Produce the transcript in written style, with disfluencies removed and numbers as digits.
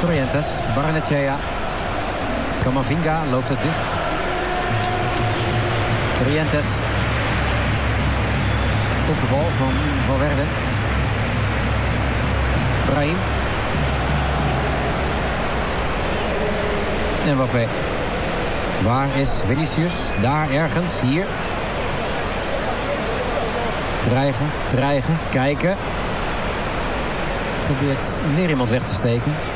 Corrientes, Barrenechea. Camavinga loopt het dicht. Corrientes. Op de bal van Valverde. Brahim. En Mbappé. Waar is Vinicius? Daar ergens, hier. Dreigen, kijken. Probeert weer iemand weg te steken.